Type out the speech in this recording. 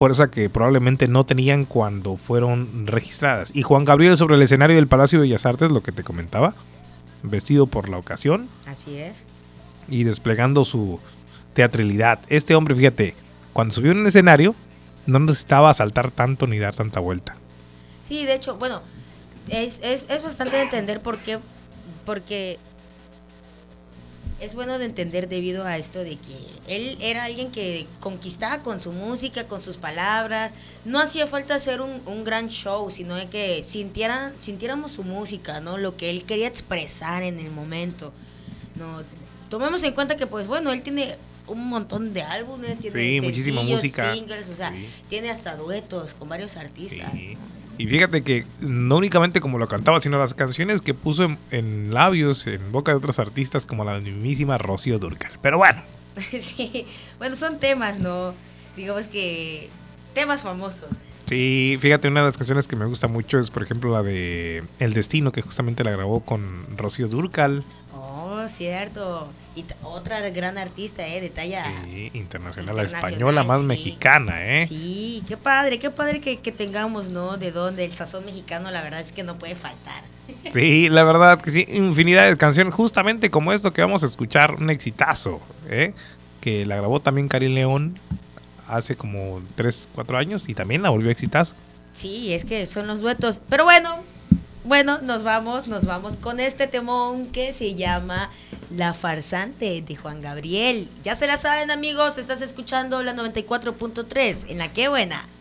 fuerza que probablemente no tenían cuando fueron registradas. Y Juan Gabriel sobre el escenario del Palacio de Bellas Artes, lo que te comentaba, vestido por la ocasión. Así es. Y desplegando su teatralidad. Este hombre, fíjate, cuando subió en un escenario, no necesitaba saltar tanto ni dar tanta vuelta. Sí, de hecho, bueno, es bastante de entender por qué, porque es bueno de entender debido a esto de que él era alguien que conquistaba con su música, con sus palabras. No hacía falta hacer un gran show, sino de que sintiéramos su música, ¿no? Lo que él quería expresar en el momento. No, tomemos en cuenta que, pues bueno, él tiene un montón de álbumes, tiene muchísima música, singles, o sea, tiene hasta duetos con varios artistas. Sí. ¿No? Sí. Y fíjate que no únicamente como lo cantaba, sino las canciones que puso en labios, en boca de otros artistas, como la mismísima Rocío Dúrcal. Pero bueno. Sí, bueno, son temas, ¿no? Digamos que temas famosos. Sí, fíjate, una de las canciones que me gusta mucho es, por ejemplo, la de El Destino, que justamente la grabó con Rocío Dúrcal. Oh, cierto. Y otra gran artista, de talla internacional, la española más mexicana, Sí, qué padre que tengamos, ¿no? De dónde el sazón mexicano, la verdad es que no puede faltar. Sí, la verdad que sí, infinidad de canciones, justamente como esto que vamos a escuchar, un exitazo, que la grabó también Karin León hace como 3, 4 años y también la volvió exitazo. Sí, es que son los duetos. Pero bueno, nos vamos con este temón que se llama La Farsante de Juan Gabriel. Ya se la saben, amigos, estás escuchando la 94.3 en La Qué Buena.